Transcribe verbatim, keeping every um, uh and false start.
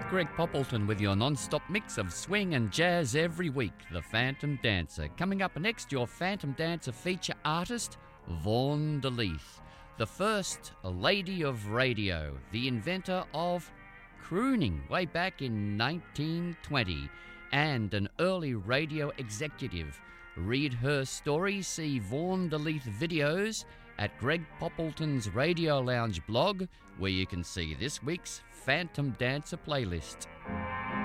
Greg Poppleton with your non-stop mix of swing and jazz every week, The Phantom Dancer. Coming up next, your Phantom Dancer feature artist, Vaughan DeLeath, the first lady of radio, the inventor of crooning way back in nineteen twenty, and an early radio executive. Read her story, see Vaughan DeLeath videos at Greg Poppleton's Radio Lounge blog, where you can see this week's Phantom Dancer playlist.